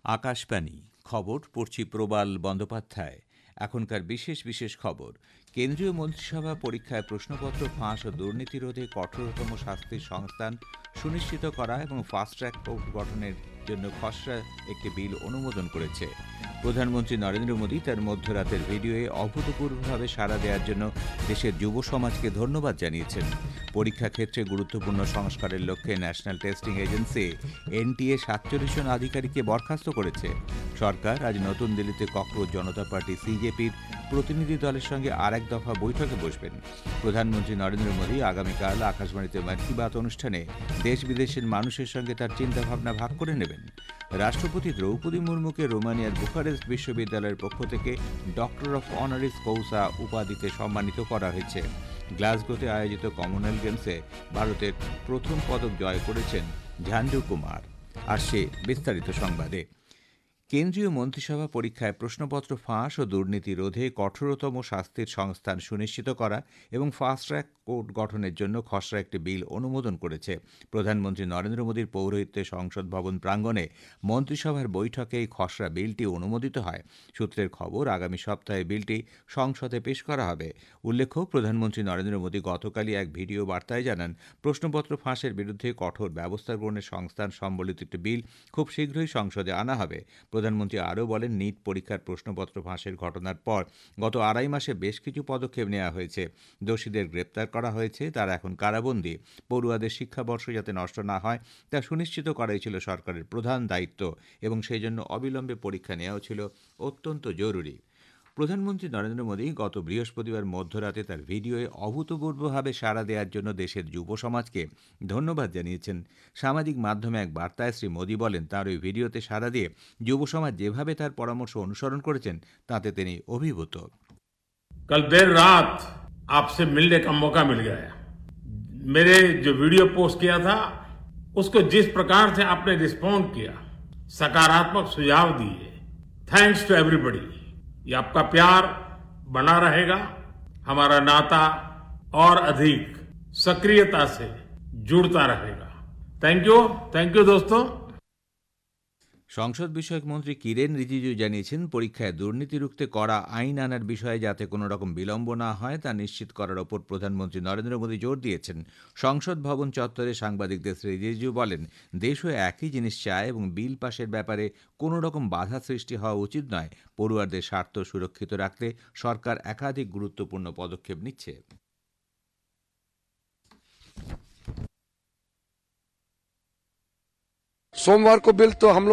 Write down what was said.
আকাশবাণী খবর পড়ছি প্রবাল বন্দ্যোপাধ্যায়। এখনকার বিশেষ খবর। কেন্দ্রীয় মন্ত্রিসভা পরীক্ষায় প্রশ্নপত্র ফাঁস ও দুর্নীতি রোধে কঠোরতম শাস্তির সংস্থান সুনিশ্চিত করা এবং ফাস্ট ট্র্যাক কোর্ট গঠনের জন্য খসড়া একটি বিল অনুমোদন করেছে। প্রধানমন্ত্রী নরেন্দ্র মোদী তার মধ্যরাতের ভিডিওয়ে অভূতপূর্বভাবে সাড়া দেওয়ার জন্য দেশের যুব সমাজকে ধন্যবাদ জানিয়েছেন। পরীক্ষা ক্ষেত্রে গুরুত্বপূর্ণ সংস্কারের লক্ষ্যে ন্যাশনাল টেস্টিং এজেন্সি এনটিএ 47 জন আধিকারিককে বরখাস্ত করেছে। সরকার আজ নতুন দিল্লিতে ককরোচ জনতা পার্টি সিজেপির প্রতিনিধি দলের সঙ্গে আর এক দফা বৈঠকে বসবেন। প্রধানমন্ত্রী নরেন্দ্র মোদী আগামীকাল আকাশবাণীতে মন কি বাত অনুষ্ঠানে দেশ বিদেশের মানুষের সঙ্গে তার চিন্তাভাবনা ভাগ করে নেবেন। রাষ্ট্রপতি দ্রৌপদী মুর্মুকে রোমানিয়ার বুখারেস্ট বিশ্ববিদ্যালয়ের পক্ষ থেকে ডক্টর অফ অনারিস কৌসা উপাধিতে সম্মানিত করা হয়েছে। গ্লাসগোতে আয়োজিত কমনওয়েলথ গেমসে ভারতের প্রথম পদক জয় করেছেন ঝান্ডু কুমার। আসছে বিস্তারিত সংবাদে। কেন্দ্রীয় মন্ত্রিসভা পরীক্ষায় প্রশ্নপত্র ফাঁস ও দুর্নীতি রোধে কঠোরতম শাস্তির সংস্থান সুনিশ্চিত করা এবং ফাস্ট ট্র্যাক কোর্ট গঠনের জন্য খসড়া একটি বিল অনুমোদন করেছে। প্রধানমন্ত্রী নরেন্দ্র মোদীর পৌরোহিত্যে সংসদ ভবন প্রাঙ্গণে মন্ত্রিসভার বৈঠকে এই খসড়া বিলটি অনুমোদিত হয়। সূত্রের খবর, আগামী সপ্তাহে বিলটি সংসদে পেশ করা হবে। উল্লেখ্য, প্রধানমন্ত্রী নরেন্দ্র মোদী গতকালই এক ভিডিও বার্তায় জানান, প্রশ্নপত্র ফাঁসের বিরুদ্ধে কঠোর ব্যবস্থা গ্রহণের সংস্থান সম্বলিত একটি বিল খুব শীঘ্রই সংসদে আনা হবে। প্রধানমন্ত্রী আরও বলেন, নিট পরীক্ষার প্রশ্নপত্র ফাঁসের ঘটনার পর গত আড়াই মাসে বেশ কিছু পদক্ষেপ নেওয়া হয়েছে। দোষীদের গ্রেপ্তার করা হয়েছে, তারা এখন কারাবন্দী। পড়ুয়াদের শিক্ষাবর্ষ যাতে নষ্ট না হয় তা সুনিশ্চিত করাই ছিল সরকারের প্রধান দায়িত্ব এবং সেই জন্য অবিলম্বে পরীক্ষা নেওয়াও ছিল অত্যন্ত জরুরি। প্রধানমন্ত্রী নরেন্দ্র মোদী গত বৃহস্পতিবার মধ্যরাতে তার ভিডিওয়ে অভূতপূর্বভাবে সাড়া দেওয়ার জন্য দেশের যুব সমাজকে ধন্যবাদ জানিয়েছেন। সামাজিক মাধ্যমে এক বার্তায় শ্রী মোদী বলেন, তার ওই ভিডিওতে সাড়া দিয়ে যুব সমাজ যেভাবে তার পরামর্শ অনুসরণ করেছেন তাতে তিনি অভিভূত। कल देर रात आपसे मिलने का मौका मिल गया। मेरे जो वीडियो पोस्ट किया था उसको जिस प्रकार से आपने रिस्पॉन्ड किया, सकारात्मक सुझाव दिए, थैंक्स टू एवरीबॉडी। ये आपका प्यार बना रहेगा, हमारा नाता और अधिक सक्रियता से जुड़ता रहेगा। थैंक यू दोस्तों। সংসদ বিষয়ক মন্ত্রী কিরেন রিজিজু জানিয়েছেন, পরীক্ষায় দুর্নীতি রুখতে কড়া আইন আনার বিষয়ে যাতে কোনো রকম বিলম্ব না হয় তা নিশ্চিত করার ওপর প্রধানমন্ত্রী নরেন্দ্র মোদী জোর দিয়েছেন। সংসদ ভবন চত্বরে সাংবাদিকদের শ্রী রিজিজু বলেন, দেশও একই জিনিস চায় এবং বিল পাশের ব্যাপারে কোনো রকম বাধা সৃষ্টি হওয়া উচিত নয়। পড়ুয়ারদের স্বার্থ সুরক্ষিত রাখতে সরকার একাধিক গুরুত্বপূর্ণ পদক্ষেপ নিচ্ছে। सोमवार को बिल तो हम लोग